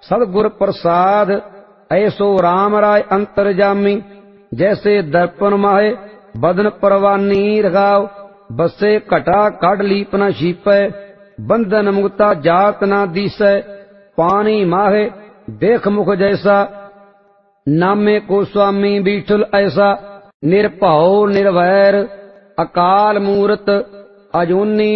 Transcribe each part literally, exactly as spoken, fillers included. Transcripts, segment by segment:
सतगुर प्रसाद ऐसो राम राय अंतरजामी। जैसे दर्पण माहे बदन परवानी रगाव, बसे घटा काढ़ लीप न शीपै, बंधन मुक्ता जात न दीसै। पानी माहे देख मुख जैसा, नामे को स्वामी बीठल ऐसा। निर्भौ निर्वैर अकाल मूरत, अजूनी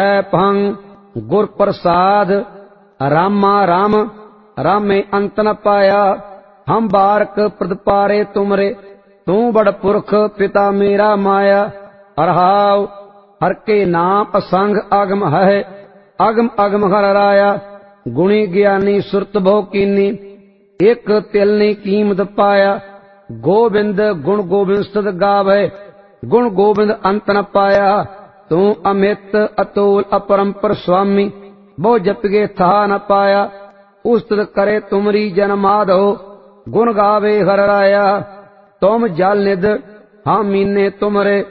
सैभंग गुर प्रसाद। रामा राम रामे अंत न पाया, हम बारक प्रदपारे तुमरे। तू बड़ पुरख पिता मेरा माया। अरहाव हर के नाम असंग अगम है, अगम अगम हर राया। गुणी ज्ञानी सुरत भो कीनी, एक तिलनी कीमत पाया। गोविंद गुण गोविंद सद गावे, गुण गोविंद अंत न पाया। तू अमित अतुल अपरंपर स्वामी, बहु जपगे था न पाया। उस्तत करे तुमरी जन्मादो, गुण गावे हर राया। तुम जल निध हम मीने तुमरे,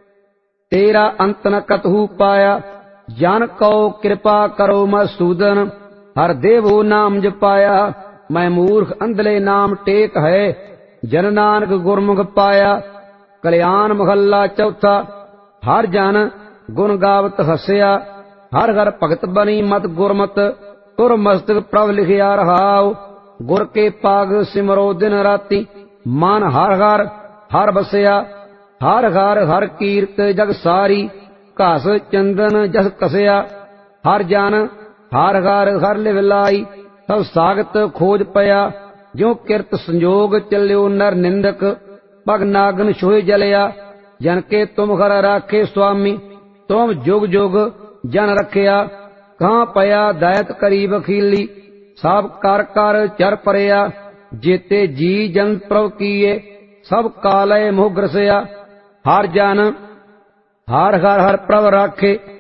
तेरा अंत न कतहु पाया। जन को कृपा करो मसूदन, हर देवो नाम जपाया। मैं मूर्ख अंधले नाम टेक है, जन नानक गुरमुख पाया। कल्याण महला चौथा। हर जन गुण गावत हसया, हर हर भगत बनी मत गुरमत। तुर मस्तक प्रभ लिखिया रहाव, गुर के पाग सिमरो दिन राती। मन हर हर हर बसया, हर हर हर कीर्त जग सारी। घस चंदन जस कसया, हर जन हर हर हर लिव लाई। सब सागत खोज पया, ज्यों किरत संजोग चल्यो नर निंदक। पग नागन छोय जलया, जन के तुम घर राखे स्वामी। तुम जुग जुग जन रखया, कहाँ पया दैत करी वखीली। सब कर कर चर परया, जेते जी जन प्रभ कीए। सब कालय मोह ग्रसया, हर जन हर हर हर प्रभ राखे।